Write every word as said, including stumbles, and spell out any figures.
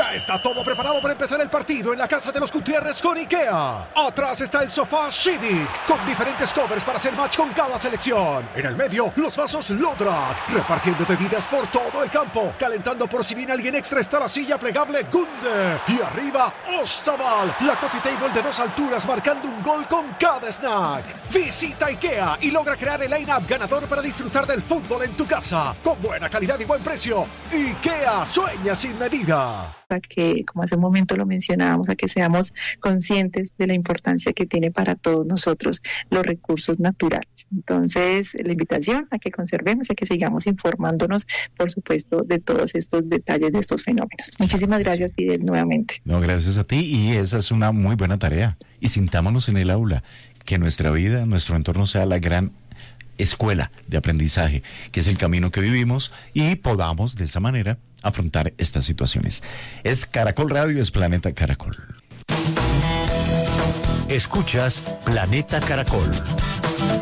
Ya está todo preparado para empezar el partido en la casa de los Gutiérrez con IKEA. Atrás está el sofá Civic, con diferentes covers para hacer match con cada selección. En el medio, los vasos Lodrat, repartiendo bebidas por todo el campo. Calentando por si viene alguien extra está la silla plegable Gunde. Y arriba, Ostaval, la coffee table de dos alturas marcando un gol con cada snack. Visita IKEA y logra crear el line-up ganador para disfrutar del fútbol en tu casa. Con buena calidad y buen precio. IKEA, sueña sin medida. A que, como hace un momento lo mencionábamos, a que seamos conscientes de la importancia que tiene para todos nosotros los recursos naturales. Entonces, la invitación a que conservemos, a que sigamos informándonos, por supuesto, de todos estos detalles de estos fenómenos. Muchísimas gracias, Fidel, nuevamente. No, gracias a ti, y esa es una muy buena tarea. Y sintámonos en el aula, que nuestra vida, nuestro entorno sea la gran escuela de aprendizaje, que es el camino que vivimos, y podamos de esa manera afrontar estas situaciones. Es Caracol Radio, es Planeta Caracol. Escuchas Planeta Caracol.